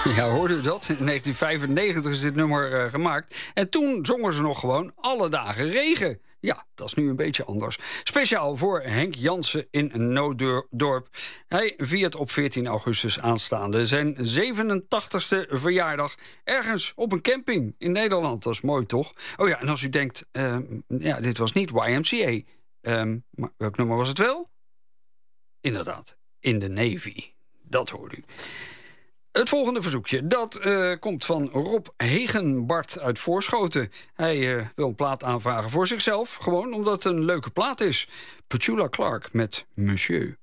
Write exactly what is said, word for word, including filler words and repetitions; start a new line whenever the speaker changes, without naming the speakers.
Ja, hoorde u dat? In negentien vijfennegentig is dit nummer uh, gemaakt. En toen zongen ze nog gewoon alle dagen regen. Ja, dat is nu een beetje anders. Speciaal voor Henk Jansen in Noodorp. Hij viert op veertien augustus aanstaande zijn zevenentachtigste verjaardag ergens op een camping in Nederland. Dat is mooi, toch? Oh ja, en als u denkt, uh, ja, dit was niet Y M C A. Um, maar welk nummer was het wel? Inderdaad, In the Navy. Dat hoort u. Het volgende verzoekje, dat uh, komt van Rob Hegenbart uit Voorschoten. Hij uh, wil een plaat aanvragen voor zichzelf, gewoon omdat het een leuke plaat is. Petula Clark met Monsieur.